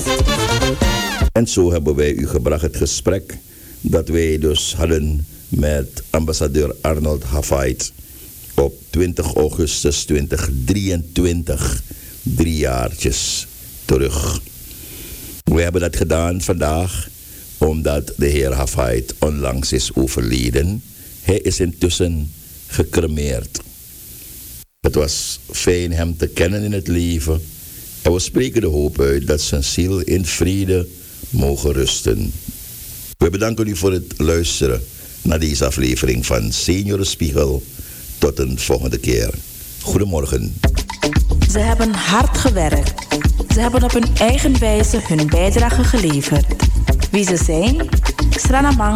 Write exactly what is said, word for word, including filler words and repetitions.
En zo hebben wij u gebracht het gesprek dat wij dus hadden met ambassadeur Arnold Hafait op twintig augustus tweeduizend drieëntwintig, drie jaartjes terug. We hebben dat gedaan vandaag omdat de heer Hafait onlangs is overleden. Hij is intussen gecremeerd. Het was fijn hem te kennen in het leven en we spreken de hoop uit dat zijn ziel in vrede mogen rusten. We bedanken u voor het luisteren naar deze aflevering van Seniorenspiegel. Tot een volgende keer. Goedemorgen. Ze hebben hard gewerkt. Ze hebben op hun eigen wijze hun bijdrage geleverd. Wie ze zijn? Sranamang